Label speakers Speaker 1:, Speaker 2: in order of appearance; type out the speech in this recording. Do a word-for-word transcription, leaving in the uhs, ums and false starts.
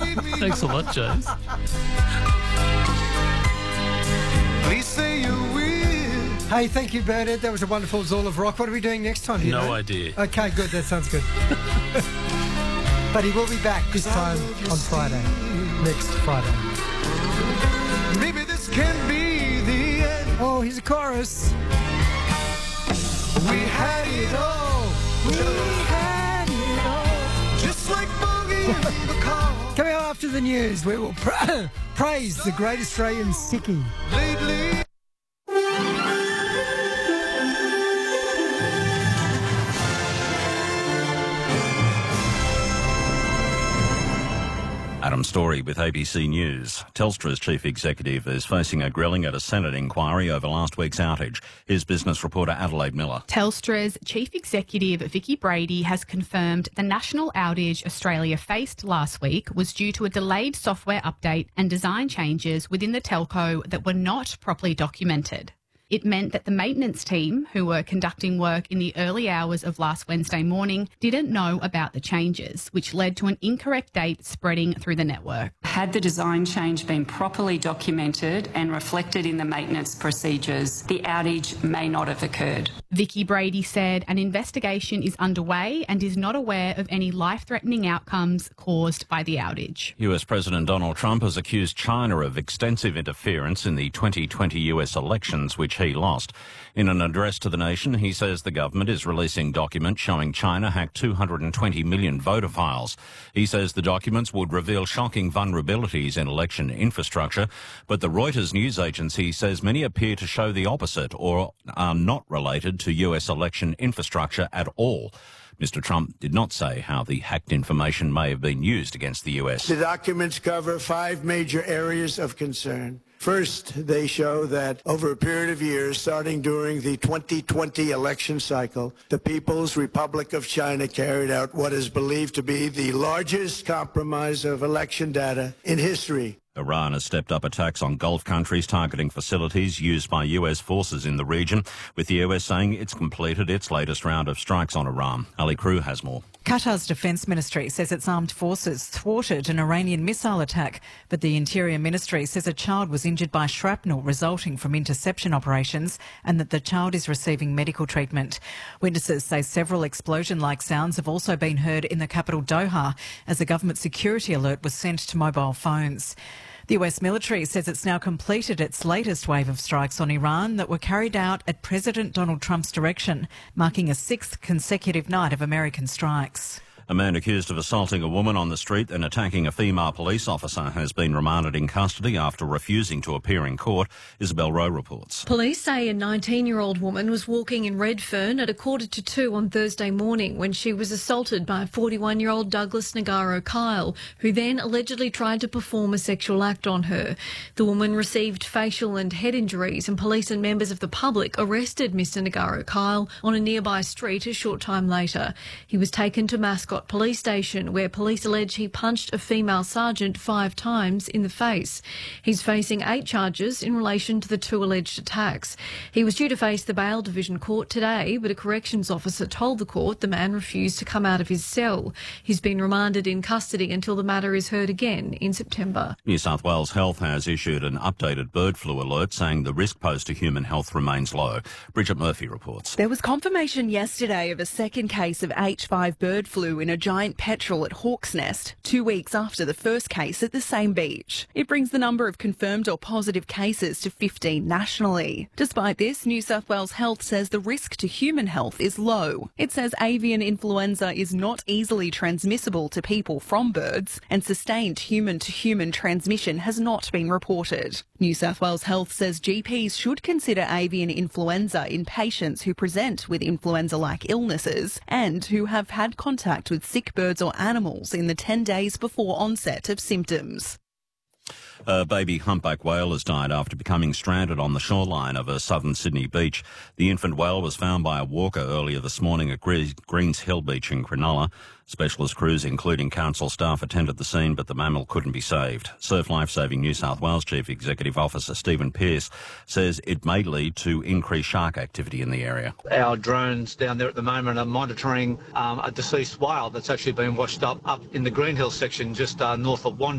Speaker 1: Thanks a lot, James.
Speaker 2: Please say you will.
Speaker 3: Hey, thank you, Bernard. That was a wonderful Zall of Rock. What are we doing next time? Do you
Speaker 1: No
Speaker 3: know?
Speaker 1: idea.
Speaker 3: Okay, good. That sounds good. But he will be back this time on Friday. Next Friday.
Speaker 2: Maybe this can be the end.
Speaker 3: Oh, here's a chorus.
Speaker 2: We had it all.
Speaker 3: We had it all.
Speaker 2: Just like Boogie in the car.
Speaker 3: Coming up after the news, we will pra- praise the great Australian sickie.
Speaker 2: Lately.
Speaker 4: Adam Story with A B C News. Telstra's chief executive is facing a grilling at a Senate inquiry over last week's outage. Here's business reporter Adelaide Miller.
Speaker 5: Telstra's chief executive Vicki Brady has confirmed the national outage Australia faced last week was due to a delayed software update and design changes within the telco that were not properly documented. It meant that the maintenance team, who were conducting work in the early hours of last Wednesday morning, didn't know about the changes, which led to an incorrect date spreading through the network.
Speaker 6: Had the design change been properly documented and reflected in the maintenance procedures, the outage may not have occurred.
Speaker 5: Vicki Brady said an investigation is underway and is not aware of any life-threatening outcomes caused by the outage.
Speaker 4: U S President Donald Trump has accused China of extensive interference in the twenty twenty U S elections, which he lost. In an address to the nation, he says the government is releasing documents showing China hacked two hundred twenty million voter files. He says the documents would reveal shocking vulnerabilities in election infrastructure, but the Reuters news agency says many appear to show the opposite or are not related to U S election infrastructure at all. Mister Trump did not say how the hacked information may have been used against the U S.
Speaker 7: The documents cover five major areas of concern. First, they show that over a period of years, starting during the twenty twenty election cycle, the People's Republic of China carried out what is believed to be the largest compromise of election data in history.
Speaker 4: Iran has stepped up attacks on Gulf countries targeting facilities used by U S forces in the region, with the U S saying it's completed its latest round of strikes on Iran. Ali Crew has more.
Speaker 8: Qatar's defence ministry says its armed forces thwarted an Iranian missile attack, but the Interior Ministry says a child was injured by shrapnel resulting from interception operations and that the child is receiving medical treatment. Witnesses say several explosion-like sounds have also been heard in the capital Doha as a government security alert was sent to mobile phones. The U S military says it's now completed its latest wave of strikes on Iran that were carried out at President Donald Trump's direction, marking a sixth consecutive night of American strikes.
Speaker 4: A man accused of assaulting a woman on the street and attacking a female police officer has been remanded in custody after refusing to appear in court. Isabel Rowe reports.
Speaker 9: Police say a nineteen-year-old woman was walking in Redfern at a quarter to two on Thursday morning when she was assaulted by forty-one-year-old Douglas Nagaro Kyle, who then allegedly tried to perform a sexual act on her. The woman received facial and head injuries, and police and members of the public arrested Mister Nagaro Kyle on a nearby street a short time later. He was taken to Mascot Police Station, where police allege he punched a female sergeant five times in the face. He's facing eight charges in relation to the two alleged attacks. He was due to face the Bail Division Court today, but a corrections officer told the court the man refused to come out of his cell. He's been remanded in custody until the matter is heard again in September.
Speaker 4: New South Wales Health has issued an updated bird flu alert saying the risk posed to human health remains low. Bridget Murphy reports.
Speaker 10: There was confirmation yesterday of a second case of H five bird flu in a giant petrel at Hawk's Nest, two weeks after the first case at the same beach. It brings the number of confirmed or positive cases to fifteen nationally. Despite this, New South Wales Health says the risk to human health is low. It says avian influenza is not easily transmissible to people from birds, and sustained human-to-human transmission has not been reported. New South Wales Health says G Ps should consider avian influenza in patients who present with influenza-like illnesses and who have had contact with sick birds or animals in the ten days before onset of symptoms.
Speaker 4: A baby humpback whale has died after becoming stranded on the shoreline of a southern Sydney beach. The infant whale was found by a walker earlier this morning at Greens Hill Beach in Cronulla. Specialist crews, including council staff, attended the scene, but the mammal couldn't be saved. Surf Lifesaving New South Wales Chief Executive Officer Stephen Pearce says it may lead to increased shark activity in the area.
Speaker 11: Our drones down there at the moment are monitoring um, a deceased whale that's actually been washed up up in the Green Hill section just uh, north of Wand.